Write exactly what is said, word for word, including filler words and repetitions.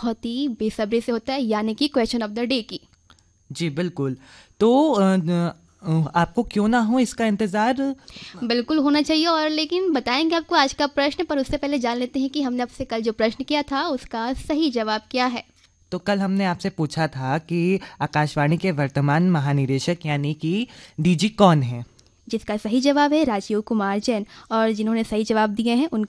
बहुत ही बेसब्री से होता है, यानी कि क्वेश्चन ऑफ द डे की। जी बिल्कुल। तो अ, अ, आपको क्यों ना हो इसका इंतज़ार। बिल्कुल होना चाहिए, और लेकिन बताएंगे आपको आज का प्रश्न, पर उससे पहले जान लेते हैं कि हमने आपसे कल जो प्रश्न किया था उसका सही जवाब क्या है। तो कल हमने आपसे पूछा था कि आकाशवाणी के वर्तमान महानिदेशक यानी कि डीजी कौन है। जिसका सही जवाब है राजीव कुमार जैन, और जिन्होंने सही जवाब दिए हैं उन